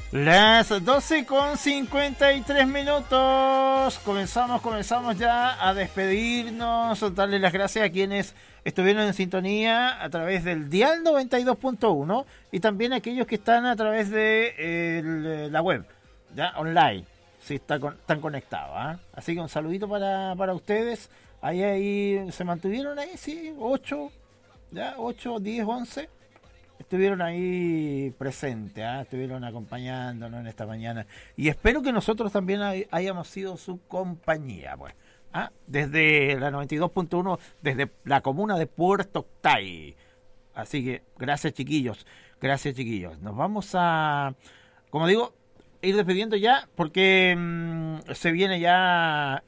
Las 12:53. Comenzamos ya a despedirnos, darle las gracias a quienes estuvieron en sintonía a través del dial 92.1 y también a aquellos que están a través de la web, ya online, si están conectados. Así que un saludito para ustedes. Ahí se mantuvieron ahí, sí, 8, 10, 11. Estuvieron ahí presentes, estuvieron acompañándonos en esta mañana. Y espero que nosotros también hayamos sido su compañía, pues. Desde la 92.1, desde la comuna de Puerto Octay. Así que gracias chiquillos. Nos vamos a, como digo, ir despidiendo ya, porque se viene ya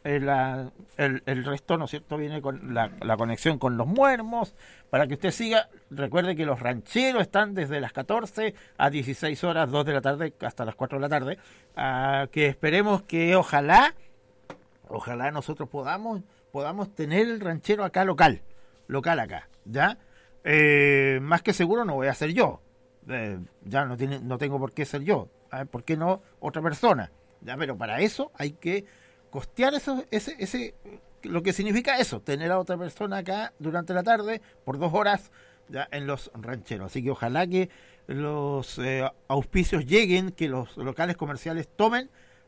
el resto, ¿no es cierto? Viene con la conexión con los muermos, para que usted siga. Recuerde que los rancheros están desde las 14 a 16 horas, 2 de la tarde, hasta las 4 de la tarde, que esperemos que ojalá nosotros podamos tener el ranchero acá local acá, ¿ya? Más que seguro no voy a ser yo, ya no tengo por qué ser yo. ¿Por qué no otra persona? Ya, pero para eso hay que costear ese lo que significa eso, tener a otra persona acá durante la tarde por 2 horas ya en los rancheros. Así que ojalá que los auspicios lleguen, que los locales comerciales tomen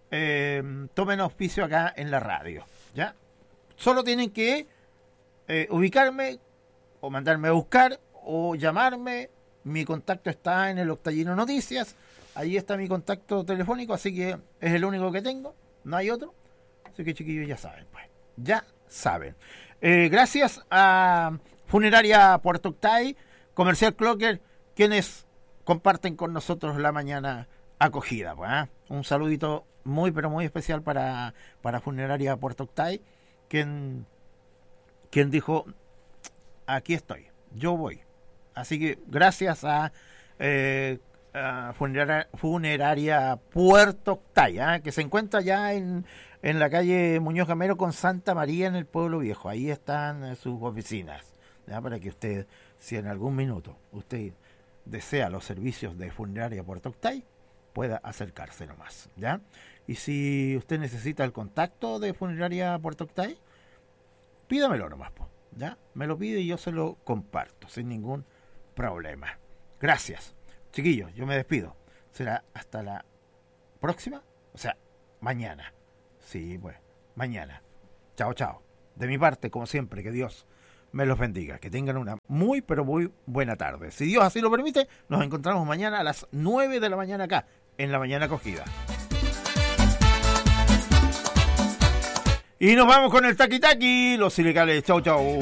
auspicio acá en la radio. ¿Ya? Solo tienen que ubicarme o mandarme a buscar o llamarme. Mi contacto está en el Octallino Noticias. Ahí está mi contacto telefónico, así que es el único que tengo, no hay otro. Así que chiquillos ya saben, pues. Ya saben. Gracias a Funeraria Puerto Octay, Comercial Clocker, quienes comparten con nosotros la mañana acogida, pues. Un saludito muy, pero muy especial para Funeraria Puerto Octay, quien dijo, aquí estoy, yo voy. Así que gracias a Funeraria Puerto Octay, que se encuentra ya en la calle Muñoz Gamero con Santa María en el Pueblo Viejo. Ahí están sus oficinas, ¿ya? Para que usted, si en algún minuto usted desea los servicios de Funeraria Puerto Octay, pueda acercarse nomás, ¿ya? Y si usted necesita el contacto de Funeraria Puerto Octay, pídamelo nomás, ¿ya? Me lo pide y yo se lo comparto sin ningún problema. Gracias. Chiquillos, yo me despido. Será hasta la próxima, o sea, mañana. Sí, pues, mañana. Chao. De mi parte, como siempre, que Dios me los bendiga. Que tengan una muy, pero muy buena tarde. Si Dios así lo permite, nos encontramos mañana a las 9 de la mañana acá, en La Mañana Acogida. Y nos vamos con el taqui-taqui, los ilegales. Chau.